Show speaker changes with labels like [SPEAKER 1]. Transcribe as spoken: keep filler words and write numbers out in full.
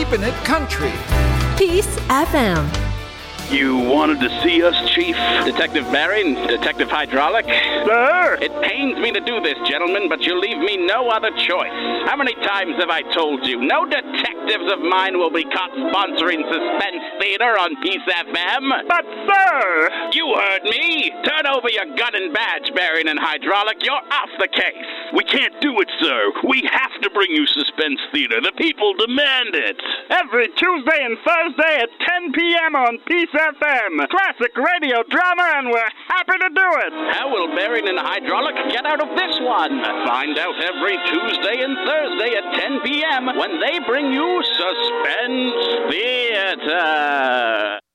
[SPEAKER 1] keeping it country.
[SPEAKER 2] Peace F M.
[SPEAKER 3] You wanted to see us, Chief?
[SPEAKER 4] Detective Barry, Detective Hydraulic.
[SPEAKER 3] Sir!
[SPEAKER 4] It pains me to do this, gentlemen, but you leave me no other choice. How many times have I told you? No detectives of mine will be caught sponsoring Suspense Theater on Peace F M.
[SPEAKER 3] But, sir!
[SPEAKER 4] You heard me. Turn over your gun and badge, Barry and Hydraulic. You're off the case.
[SPEAKER 3] We can't do it, sir. We have to bring you Suspense Theater. The people demand it. Every Tuesday and Thursday at ten p.m. on Peace F M. Classic radio drama, and we're happy to do it.
[SPEAKER 4] How will Barry and Hydraulic get out of this one? Find out every Tuesday and Thursday at ten p.m. when they bring you Suspense Theater.